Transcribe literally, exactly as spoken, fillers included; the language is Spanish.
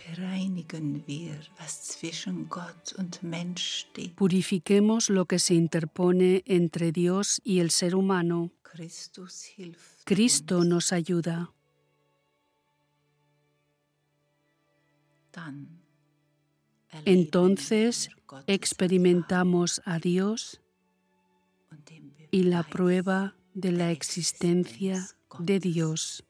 Reinigen wir, was zwischen Gott und Mensch steht. Purifiquemos lo que se interpone entre Dios y el ser humano. Christus hilft Cristo uns. nos ayuda. Dann erleben Entonces wir Gottes experimentamos a Dios Erfahrung und den y la Beweis prueba de la der existencia Existenz de Gottes. Dios.